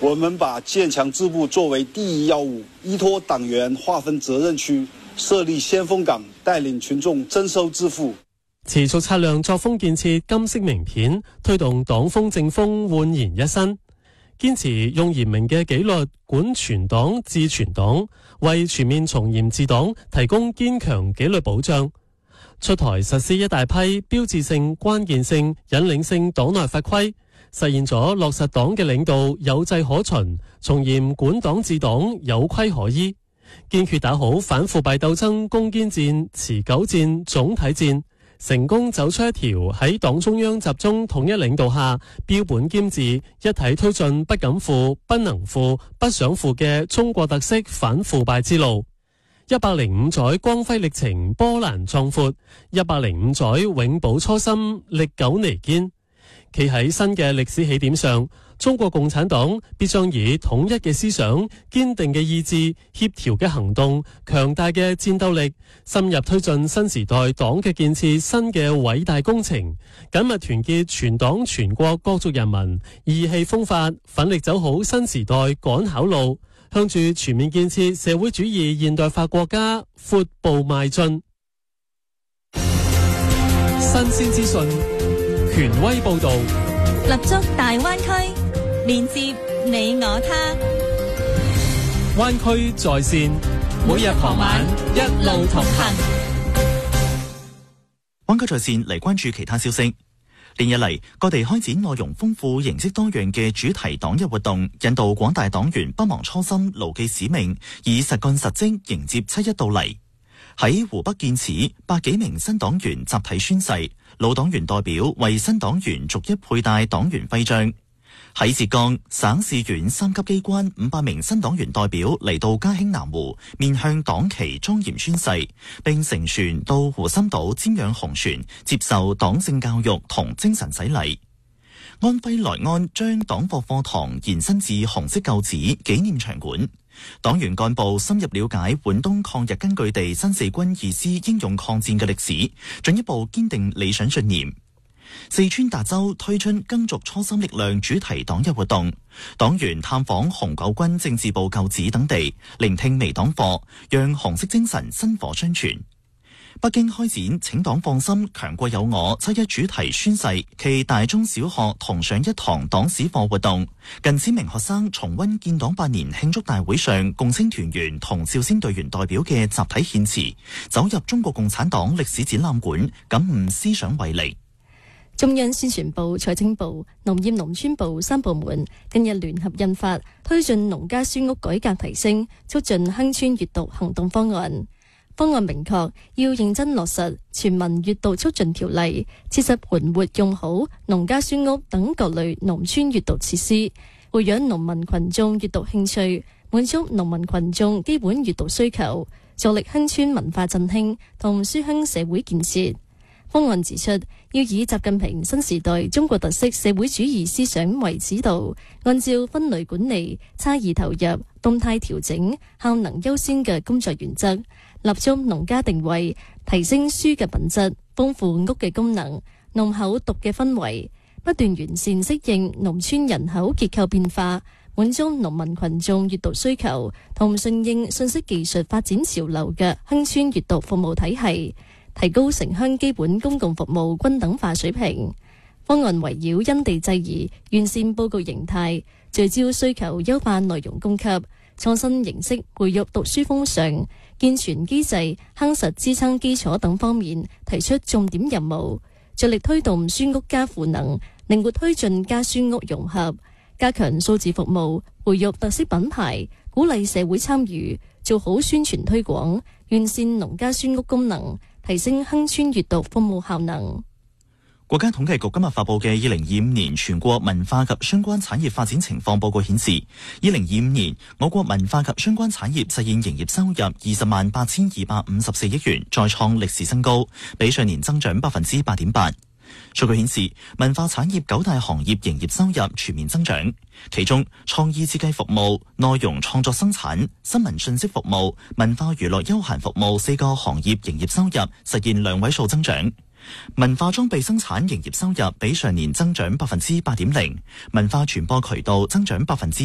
我們把建強支部作為第一要務，依託黨員劃分責任區，設立先鋒崗，帶領群眾徵收支付。 持續擦亮作風建設金色名片，推動黨風政風煥然一新。堅持用嚴明嘅紀律管全黨治全黨，為全面從嚴治黨提供堅強紀律保障。出台實施一大批標誌性、關鍵性、引領性黨內法規，實現咗落實黨嘅領導有制可循，從嚴管黨治黨有規可依，堅決打好反腐敗鬥爭攻堅戰、持久戰、總體戰，成功走出一條喺黨中央集中統一領導下，標本兼治、一體推進不敢腐、不能腐、不想腐嘅中國特色反腐敗之路。105載光輝歷程波瀾壯闊，105載永葆初心歷久彌堅。企喺新嘅歷史起點上，中國共產黨必將以統一嘅思想、堅定嘅意志、協調嘅行動、強大嘅戰鬥力，深入推進新時代黨嘅建設新嘅偉大工程，緊密團結全黨全國各族人民，意氣風發，奮力走好新時代趕考路，向住全面建設社會主義現代化國家闊步邁進。新鮮資訊，權威報道， 立足大灣區，連接你我他。 灣區在線，每日傍晚一路同行。 灣區在線嚟關注其他消息。連日嚟，各地開展內容豐富、形式多樣嘅主題黨日活動，引導廣大黨員不忘初心、牢記使命，以實幹實績迎接7·1到嚟。喺湖北建始，100幾名新黨員集體宣誓，老黨員代表為新黨員逐一佩戴黨員徽章。喺浙江省市縣3級機關500名新黨員代表嚟到嘉興南湖，面向黨旗莊嚴宣誓，並乘船到湖心島瞻仰紅船，接受黨政教育同精神洗禮。安徽來安將黨課課堂延伸至紅色舊址紀念場館，黨員幹部深入了解皖東抗日根據地新四軍2師英勇抗戰嘅歷史，進一步堅定理想信念。四川達州推出耕耘初心力量主題黨日活動，黨員探訪紅九軍政治部舊址等地，聆聽微黨課，讓紅色精神薪火相傳。北京開展請黨放心強國有我7·1主題宣誓暨大中小學同上一堂黨史課活動，近千名學生重溫建黨8年慶祝大會上共青團員同少先隊員代表嘅集體獻詞，走入中國共產黨歷史展覽館，感悟思想偉力。 中央宣傳部、財政部、農業農村部3部門近日聯合印發推進農家書屋改革提升、促進鄉村閱讀行動方案。方案明確要認真落實全民閱讀促進條例，切實盤活用好農家書屋等各類農村閱讀設施，培養農民群眾閱讀興趣，滿足農民群眾基本閱讀需求，助力鄉村文化振興同書鄉社會建設。方案指出，要以習近平新時代中國特色社會主義思想為指導，按照分類管理、差異投入、動態調整、效能優先嘅工作原則，立足農家定位，提升書嘅品質，豐富屋嘅功能，濃厚讀嘅氛圍，不斷完善適應農村人口結構變化，滿足農民群眾閱讀需求，同順應信息技術發展潮流嘅鄉村閱讀服務體系，提高城鄉基本公共服務均等化水平。方案圍繞因地制宜，完善報告形態，聚焦需求優化內容供給，創新形式培育讀書風尚，健全機制夯實支撐基礎等方面提出重點任務，着力推動書屋加賦能，靈活推進家書屋融合，加強數字服務，培育特色品牌，鼓勵社會參與，做好宣傳推廣，完善農家書屋功能，提升鄉村閱讀服務效能。 國家統計局今日發佈嘅2025年全國文化及相關產業發展情況報告顯示，2025年我國文化及相關產業實現營業收入208254億元，再創歷史新高，比上年增長8.8%。數據顯示，文化產業9大行業營業收入全面增長，其中創意設計服務、內容創作生產、新聞信息服務、文化娛樂休閒服務4個行業營業收入實現2位數增長。文化裝備生產營業收入比上年增長8.0%，文化傳播渠道增長